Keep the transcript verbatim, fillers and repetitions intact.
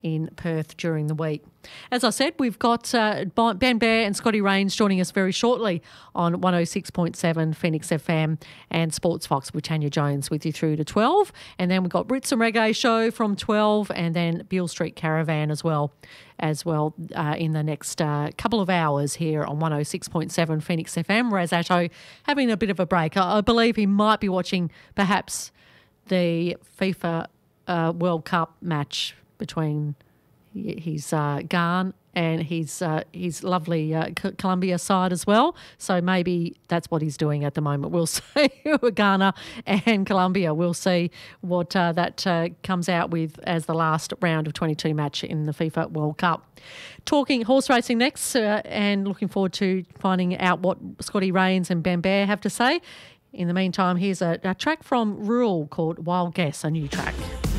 in Perth during the week. As I said, we've got uh, Ben Bear and Scotty Rains joining us very shortly on one oh six point seven Phoenix F M and Sports Fox with Tanya Jones with you through to twelve. And then we've got Brits and Reggae show from twelve, and then Beale Street Caravan as well, as well uh, in the next uh, couple of hours here on one oh six point seven Phoenix F M. Raz Atto having a bit of a break. I, I believe he might be watching perhaps the FIFA uh, World Cup match between his uh, Ghana and his uh, his lovely uh, Colombia side as well. So maybe that's what he's doing at the moment. We'll see. Ghana and Colombia. We'll see what uh, that uh, comes out with as the last round of twenty-two match in the FIFA World Cup. Talking horse racing next, uh, and looking forward to finding out what Scotty Rains and Ben Bear have to say. In the meantime, here's a, a track from Rural called Wild Guess, a new track.